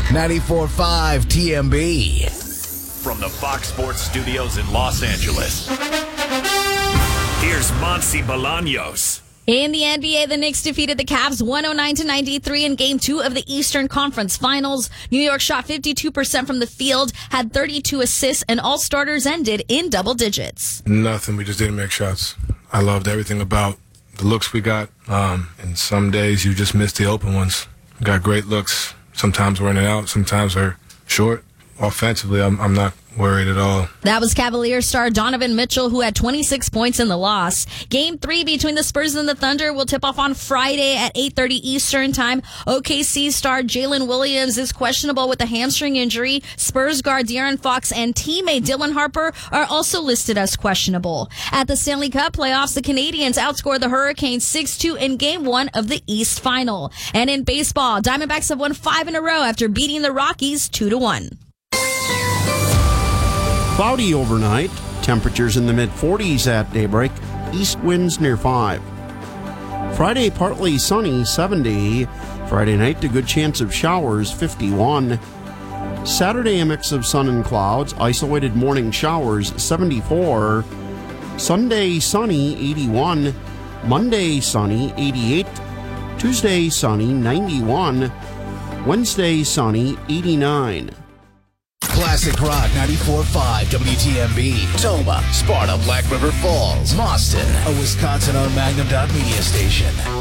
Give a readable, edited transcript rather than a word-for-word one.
94.5 TMB. From the Fox Sports Studios in Los Angeles, here's Monsi Bolaños. In the NBA, the Knicks defeated the Cavs 109-93 in Game 2 of the Eastern Conference Finals. New York shot 52% from the field, had 32 assists, and all starters ended in double digits. Nothing. We just didn't make shots. I loved everything about the looks we got. And some days you just miss the open ones. We got great looks. Sometimes we're in and out. Sometimes they're short. Offensively, I'm not worried at all. That was Cavaliers star Donovan Mitchell, who had 26 points in the loss. Game 3 between the Spurs and the Thunder will tip off on Friday at 8:30 Eastern Time. OKC star Jalen Williams is questionable with a hamstring injury. Spurs guard De'Aaron Fox and teammate Dylan Harper are also listed as questionable. At the Stanley Cup playoffs, the Canadiens outscored the Hurricanes 6-2 in Game 1 of the East Final. And in baseball, Diamondbacks have won 5 in a row after beating the Rockies 2-1. Cloudy overnight, temperatures in the mid-40s at daybreak, east winds near 5. Friday, partly sunny, 70. Friday night, a good chance of showers, 51. Saturday, a mix of sun and clouds, isolated morning showers, 74. Sunday, sunny, 81. Monday, sunny, 88. Tuesday, sunny, 91. Wednesday, sunny, 89. Classic Rock 94.5 WTMB. Toma, Sparta, Black River Falls, Boston, a Wisconsin-owned Magnum Dot media station.